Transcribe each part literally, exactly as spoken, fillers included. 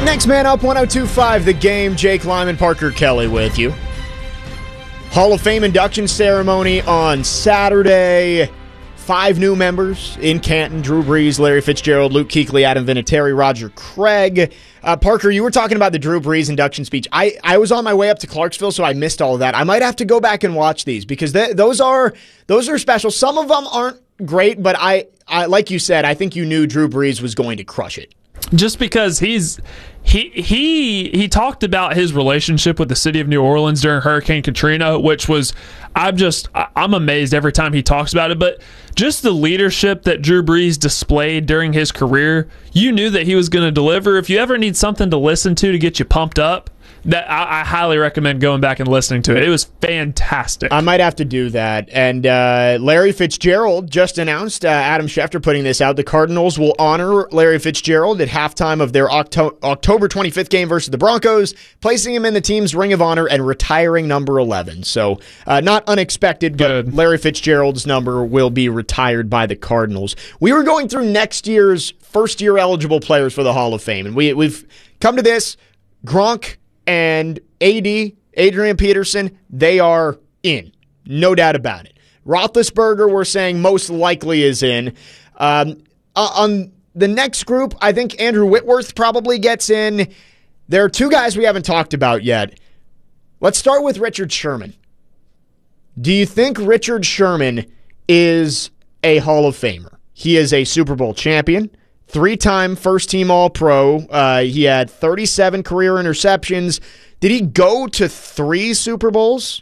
Next man up, one oh two point five The Game. Jake Lyman, Parker Kelly with you. Hall of Fame induction ceremony on Saturday. Five new members in Canton: Drew Brees, Larry Fitzgerald, Luke Kuechly, Adam Vinatieri, Roger Craig. Uh, Parker, you were talking about the Drew Brees induction speech. I, I was on my way up to Clarksville, so I missed all of that. I might have to go back and watch these because th- those are those are special. Some of them aren't great, but I, I like you said, I think you knew Drew Brees was going to crush it. Just because he's he he he talked about his relationship with the city of New Orleans during Hurricane Katrina, which was I'm just I'm amazed every time he talks about it. But just the leadership that Drew Brees displayed during his career, you knew that he was going to deliver. If you ever need something to listen to to get you pumped up, that I, I highly recommend going back and listening to it. It was fantastic. I might have to do that. And uh, Larry Fitzgerald just announced, uh, Adam Schefter putting this out, the Cardinals will honor Larry Fitzgerald at halftime of their Octo- October twenty-fifth game versus the Broncos, placing him in the team's Ring of Honor and retiring number eleven. So uh, not unexpected, but Good. Larry Fitzgerald's number will be retired by the Cardinals. We were going through next year's first-year eligible players for the Hall of Fame, and we, we've come to this. Gronk and A D, Adrian Peterson, they are in. No doubt about it. Roethlisberger, we're saying most likely is in. Um, uh, on the next group, I think Andrew Whitworth probably gets in. There are two guys we haven't talked about yet. Let's start with Richard Sherman. Do you think Richard Sherman is a Hall of Famer? He is a Super Bowl champion. Three-time first-team All-Pro. Uh, he had thirty-seven career interceptions. Did he go to three Super Bowls?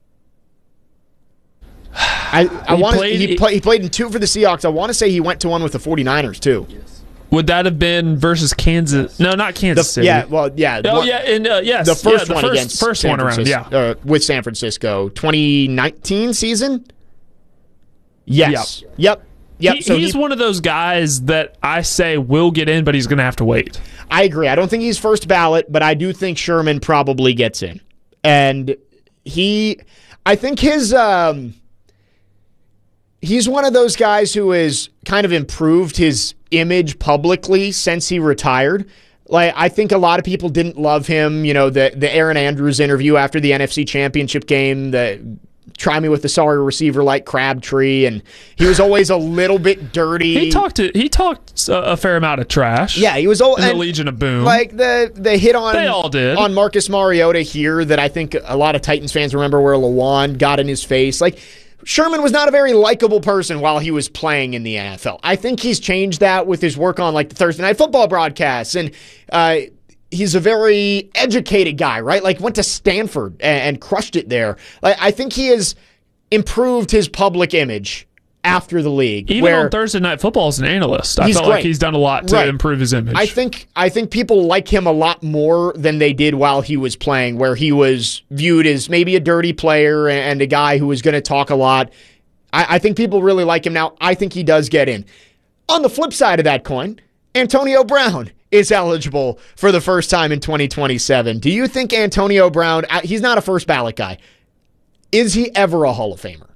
I, I he, want played, he, play, he played in two for the Seahawks. I want to say he went to one with the 49ers, too. Yes. Would that have been versus Kansas? No, not Kansas the, City. Yeah, well, yeah. Oh, one, yeah, and uh, yes. The first yeah, the one first, against first San one around, yeah. Uh, with San Francisco. twenty nineteen season? Yes. Yep. Yep. Yep, he, so he's he, one of those guys that I say will get in, but he's going to have to wait. I agree. I don't think he's first ballot, but I do think Sherman probably gets in. And he, I think his, um, he's one of those guys who has kind of improved his image publicly since he retired. Like, I think a lot of people didn't love him. You know, the the Aaron Andrews interview after the N F C Championship game, the try me with the sorry receiver like Crabtree, and he was always a little bit dirty. He talked to, he talked a fair amount of trash. Yeah, he was old. In the Legion of Boom. Like the the hit on they all did. on Marcus Mariota here that I think a lot of Titans fans remember, where Lawan got in his face. Like, Sherman was not a very likable person while he was playing in the N F L. I think he's changed that with his work on like the Thursday Night Football broadcasts, and uh, he's a very educated guy, right? Like, went to Stanford and, and crushed it there. Like, I think he has improved his public image after the league. Even where on Thursday Night Football as an analyst, I felt great. like he's done a lot to right. improve his image. I think I think people like him a lot more than they did while he was playing, where he was viewed as maybe a dirty player and a guy who was going to talk a lot. I, I think people really like him now. I think he does get in. On the flip side of that coin, Antonio Brown is eligible for the first time in twenty twenty-seven. Do you think Antonio Brown, he's not a first ballot guy, is he ever a Hall of Famer?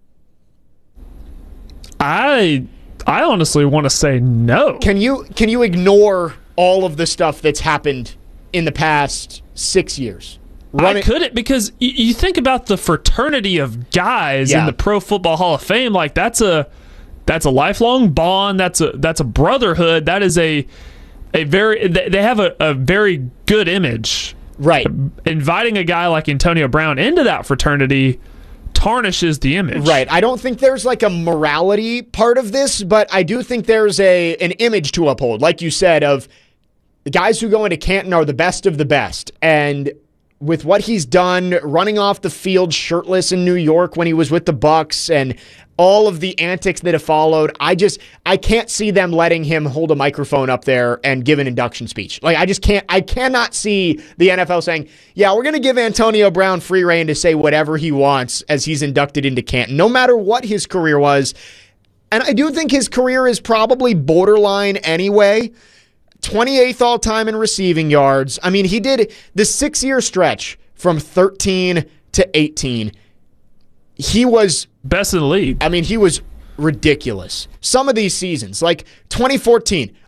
I I honestly want to say no. Can you can you ignore all of the stuff that's happened in the past six years? Run I it. couldn't, because y- you think about the fraternity of guys yeah. in the Pro Football Hall of Fame. Like, that's a that's a lifelong bond. That's a that's a brotherhood. That is a a very they have a, a very good image. Right. Inviting a guy like Antonio Brown into that fraternity tarnishes the image. Right. I don't think there's like a morality part of this, but I do think there's a an image to uphold, like you said, of the guys who go into Canton are the best of the best. And with what he's done, running off the field shirtless in New York when he was with the Bucs, and all of the antics that have followed, I just I can't see them letting him hold a microphone up there and give an induction speech. Like, I just can't I cannot see the N F L saying, yeah, we're going to give Antonio Brown free reign to say whatever he wants as he's inducted into Canton, no matter what his career was. And I do think his career is probably borderline anyway. twenty-eighth all-time in receiving yards. I mean, he did the six-year stretch from thirteen to eighteen. He was best in the league. I mean, he was ridiculous. Some of these seasons, like twenty fourteen,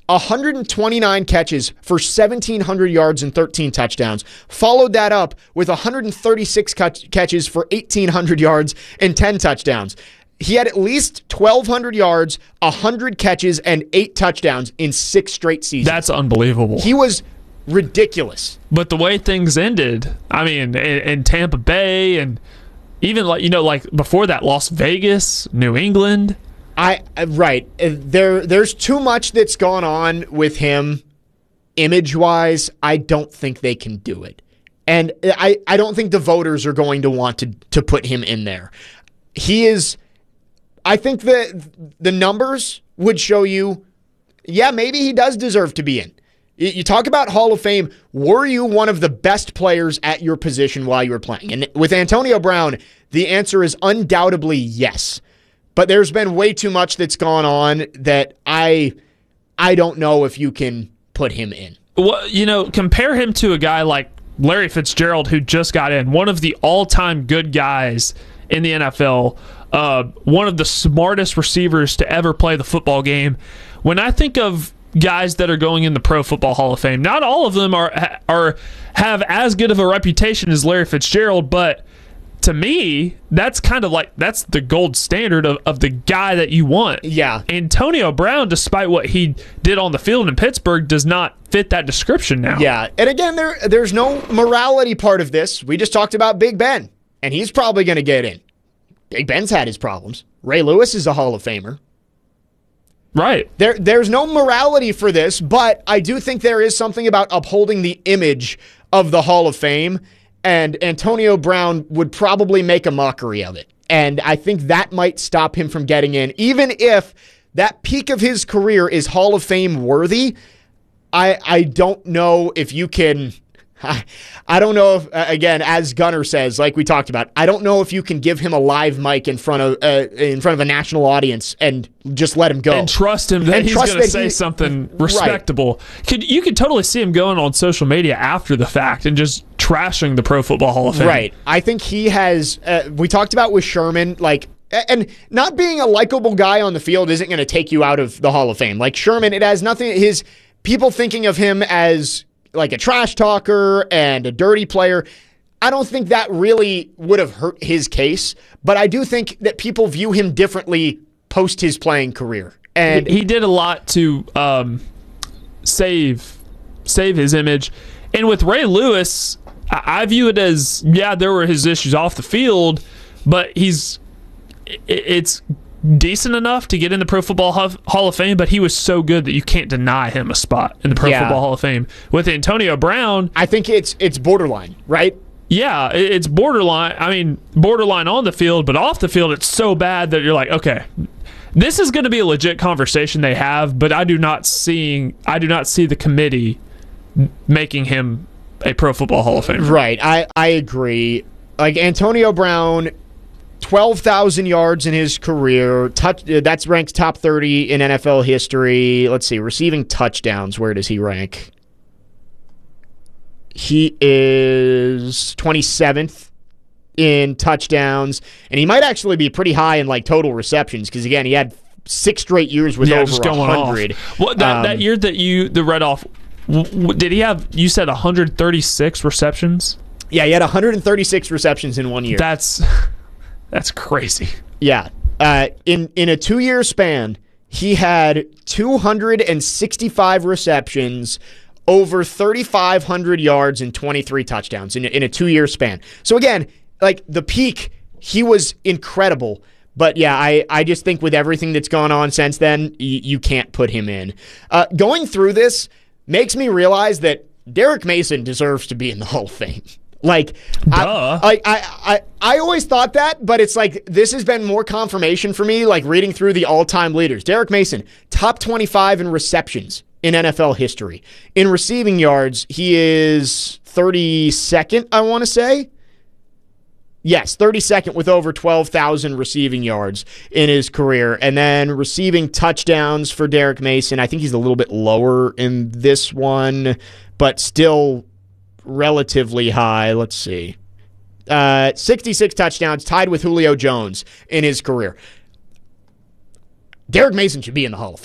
one hundred twenty-nine catches for seventeen hundred yards and thirteen touchdowns. Followed that up with one hundred thirty-six catch- catches for eighteen hundred yards and ten touchdowns. He had at least twelve hundred yards, one hundred catches, and eight touchdowns in six straight seasons. That's unbelievable. He was ridiculous. But the way things ended, I mean, in, in Tampa Bay and even like you know, like before that, Las Vegas, New England. I right there. There's too much that's gone on with him, image-wise. I don't think they can do it, and I, I don't think the voters are going to want to to put him in there. He is. I think the the numbers would show you, yeah, maybe he does deserve to be in. You talk about Hall of Fame. Were you one of the best players at your position while you were playing? And with Antonio Brown, the answer is undoubtedly yes. But there's been way too much that's gone on that I I don't know if you can put him in. Well, you know, compare him to a guy like Larry Fitzgerald, who just got in, one of the all-time good guys in the N F L, uh, one of the smartest receivers to ever play the football game. When I think of guys that are going in the Pro Football Hall of Fame, not all of them are are have as good of a reputation as Larry Fitzgerald, but to me, that's kind of like that's the gold standard of, of the guy that you want. Yeah. Antonio Brown, despite what he did on the field in Pittsburgh, does not fit that description now. Yeah. And again, there there's no morality part of this. We just talked about Big Ben, and he's probably going to get in. Big Ben's had his problems. Ray Lewis is a Hall of Famer. Right. There, there's no morality for this, but I do think there is something about upholding the image of the Hall of Fame. And Antonio Brown would probably make a mockery of it. And I think that might stop him from getting in. Even if that peak of his career is Hall of Fame worthy, I I don't know if you can... I, I don't know if, uh, again, as Gunner says, like we talked about, I don't know if you can give him a live mic in front of uh, in front of a national audience and just let him go. And trust him that and he's going to say he, something respectable. Right. Could You could totally see him going on social media after the fact and just trashing the Pro Football Hall of Fame. Right. I think he has, uh, we talked about with Sherman, like, and not being a likable guy on the field isn't going to take you out of the Hall of Fame. Like Sherman, it has nothing, his people thinking of him as like a trash talker and a dirty player, I don't think that really would have hurt his case, but I do think that people view him differently post his playing career. And he did a lot to um, save save his image. And with Ray Lewis, I view it as, yeah, there were his issues off the field, but he's it's decent enough to get in the Pro Football Hall of Fame, but he was so good that you can't deny him a spot in the Pro yeah. Football Hall of Fame. With Antonio Brown, I think it's it's borderline, right? Yeah, it's borderline. I mean, borderline on the field, but off the field, it's so bad that you're like, okay, this is going to be a legit conversation they have, but I do not seeing I do not see the committee making him a Pro Football Hall of Fame. Right, I I agree. Like Antonio Brown, twelve thousand yards in his career. Touch, that's ranked top thirty in N F L history. Let's see, receiving touchdowns. Where does he rank? He is twenty-seventh in touchdowns, and he might actually be pretty high in like total receptions because, again, he had six straight years with yeah, over one hundred. Well, that, um, that year that you the read off, did he have, you said one hundred thirty-six receptions? Yeah, he had one hundred thirty-six receptions in one year. That's... That's crazy. Yeah. Uh, in, in a two-year span, he had two hundred sixty-five receptions, over thirty-five hundred yards, and twenty-three touchdowns in, in a two-year span. So again, like the peak, he was incredible. But yeah, I, I just think with everything that's gone on since then, y- you can't put him in. Uh, going through this makes me realize that Derek Mason deserves to be in the Hall of Fame. Like, Duh. I, I, I, I always thought that, but it's like this has been more confirmation for me, like reading through the all-time leaders. Derek Mason, top twenty-five in receptions in N F L history. In receiving yards, he is thirty-second, I want to say. Yes, thirty-second with over twelve thousand receiving yards in his career. And then receiving touchdowns for Derek Mason, I think he's a little bit lower in this one, but still relatively high. Let's see. Uh, sixty-six touchdowns, tied with Julio Jones in his career. Derek Mason should be in the Hall of Fame.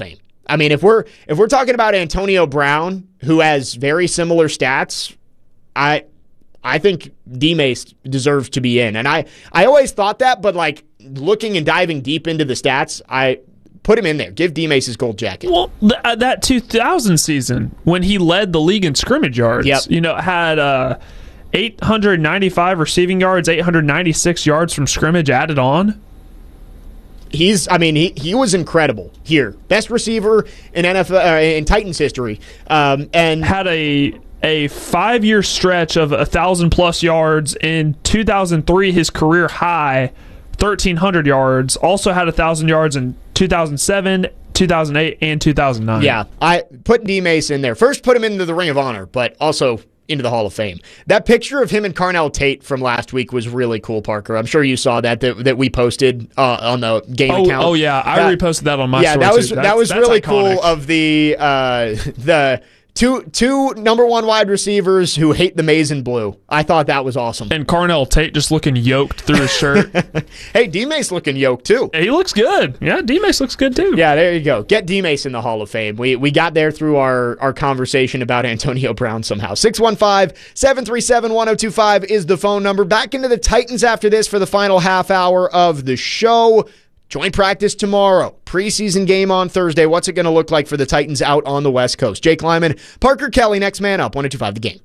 I mean, if we're if we're talking about Antonio Brown, who has very similar stats, I I think D-Mace deserves to be in. And I, I always thought that, but like looking and diving deep into the stats, I put him in there. Give D-Mace his gold jacket. Well, th- uh, that two thousand season when he led the league in scrimmage yards, yep. you know, had uh, eight hundred ninety-five receiving yards, eight hundred ninety-six yards from scrimmage added on. He's, I mean, he, he was incredible here. Best receiver in N F L, uh, in Titans history. Um, and had a a five-year stretch of one thousand plus yards. In two thousand three, his career high, thirteen hundred yards. Also had one thousand yards in two thousand seven, two thousand eight, and two thousand nine. Yeah, I put D-Mace in there. First, put him into the Ring of Honor, but also into the Hall of Fame. That picture of him and Carnell Tate from last week was really cool, Parker. I'm sure you saw that that, that we posted uh, on the game oh, account. Oh yeah, I that, reposted that on my yeah, story. that was too. that was that's really iconic. cool of the uh, the two two number one wide receivers who hate the maize and blue. I thought that was awesome. And Carnell Tate just looking yoked through his shirt. Hey, D-Mace looking yoked too. He looks good. Yeah, D-Mace looks good too. Yeah, there you go. Get D-Mace in the Hall of Fame. We we got there through our, our conversation about Antonio Brown somehow. six one five, seven three seven, one oh two five is the phone number. Back into the Titans after this for the final half hour of the show. Joint practice tomorrow. Preseason game on Thursday. What's it going to look like for the Titans out on the West Coast? Jake Lyman, Parker Kelly, next man up. one oh two five The Game.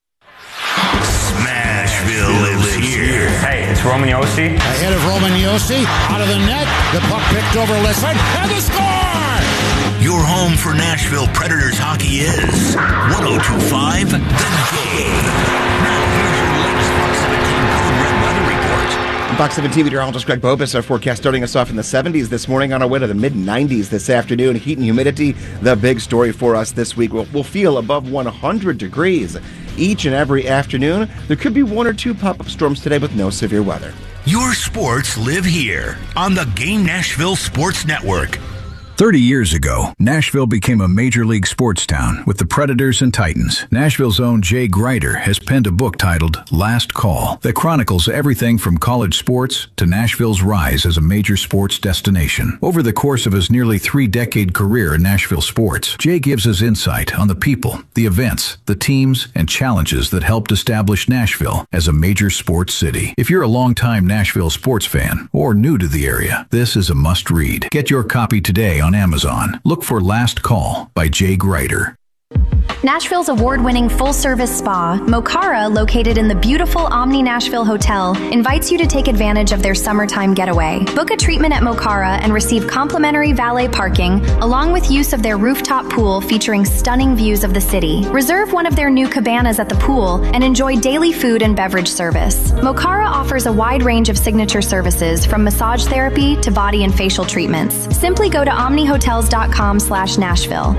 Smashville lives here. Hey, it's Roman Yossi. Ahead of Roman Yossi. Out of the net. The puck picked over Lisson. And the score! Your home for Nashville Predators hockey is one oh two five The Game. Now here's your latest Fox seventeen Code Red weather report. Fox seventeen meteorologist Greg Bobus, our forecast starting us off in the seventies this morning, on our way to the mid nineties this afternoon. Heat and humidity, the big story for us this week. We'll, we'll feel above one hundred degrees each and every afternoon. There could be one or two pop-up storms today with no severe weather. Your sports live here on the Game Nashville Sports Network. thirty years ago, Nashville became a major league sports town with the Predators and Titans. Nashville's own Jay Grider has penned a book titled Last Call that chronicles everything from college sports to Nashville's rise as a major sports destination. Over the course of his nearly three-decade career in Nashville sports, Jay gives us insight on the people, the events, the teams, and challenges that helped establish Nashville as a major sports city. If you're a longtime Nashville sports fan or new to the area, this is a must-read. Get your copy today on Amazon. Look for Last Call by Jay Grider. Nashville's award-winning full-service spa, Mokara, located in the beautiful Omni Nashville Hotel, invites you to take advantage of their summertime getaway. Book a treatment at Mokara and receive complimentary valet parking, along with use of their rooftop pool featuring stunning views of the city. Reserve one of their new cabanas at the pool and enjoy daily food and beverage service. Mokara offers a wide range of signature services, from massage therapy to body and facial treatments. Simply go to omnihotels dot com slash Nashville.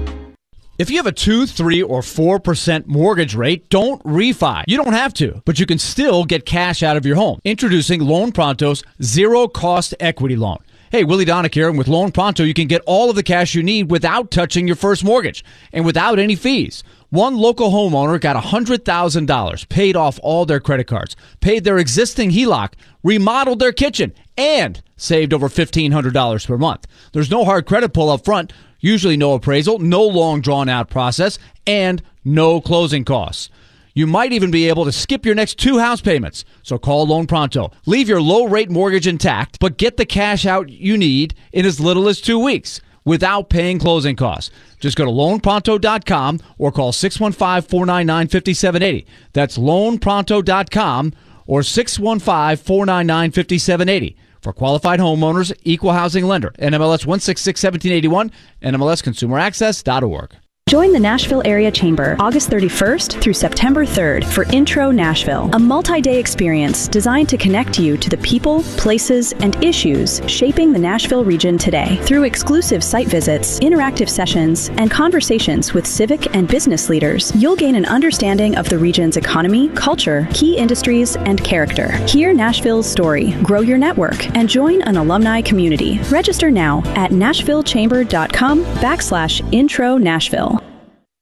If you have a two, three, or four percent mortgage rate, don't refi. You don't have to, but you can still get cash out of your home. Introducing Loan Pronto's zero-cost equity loan. Hey, Willie Donick here, and with Loan Pronto, you can get all of the cash you need without touching your first mortgage and without any fees. One local homeowner got one hundred thousand dollars, paid off all their credit cards, paid their existing H E L O C, remodeled their kitchen, and saved over fifteen hundred dollars per month. There's no hard credit pull up front, usually no appraisal, no long drawn-out process, and no closing costs. You might even be able to skip your next two house payments. So call Loan Pronto. Leave your low-rate mortgage intact, but get the cash out you need in as little as two weeks without paying closing costs. Just go to loan pronto dot com or call six one five, four nine nine, five seven eight zero. That's loan pronto dot com or six one five, four nine nine, five seven eight zero. For qualified homeowners, equal housing lender. N M L S one six six, one seven eight one, N M L S consumer access dot org. Join the Nashville Area Chamber August thirty-first through September third for Intro Nashville, a multi-day experience designed to connect you to the people, places, and issues shaping the Nashville region today. Through exclusive site visits, interactive sessions, and conversations with civic and business leaders, you'll gain an understanding of the region's economy, culture, key industries, and character. Hear Nashville's story, grow your network, and join an alumni community. Register now at nashvillechamber dot com backslash intro Nashville.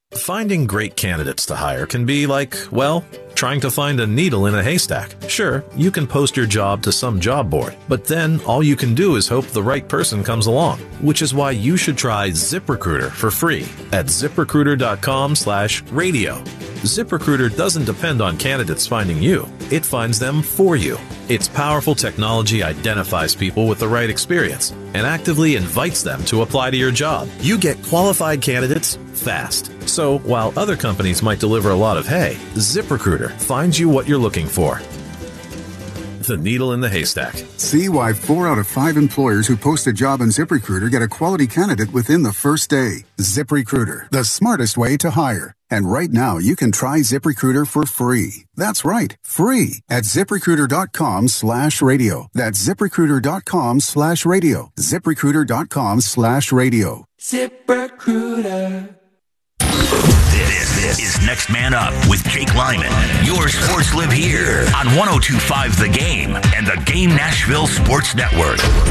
Finding great candidates to hire can be like, well, trying to find a needle in a haystack. Sure, you can post your job to some job board, but then all you can do is hope the right person comes along, which is why you should try ZipRecruiter for free at ZipRecruiter.com slash radio. ZipRecruiter doesn't depend on candidates finding you. It finds them for you. Its powerful technology identifies people with the right experience and actively invites them to apply to your job. You get qualified candidates fast. So while other companies might deliver a lot of hay, ZipRecruiter finds you what you're looking for. The needle in the haystack. See why four out of five employers who post a job on ZipRecruiter get a quality candidate within the first day. ZipRecruiter, the smartest way to hire. And right now, you can try ZipRecruiter for free. That's right, free at ZipRecruiter.com slash radio. That's ZipRecruiter.com slash radio. ZipRecruiter.com slash radio. ZipRecruiter. This, this is Next Man Up with Jake Lyman. Your sports live here on one oh two point five The Game and the Game Nashville Sports Network.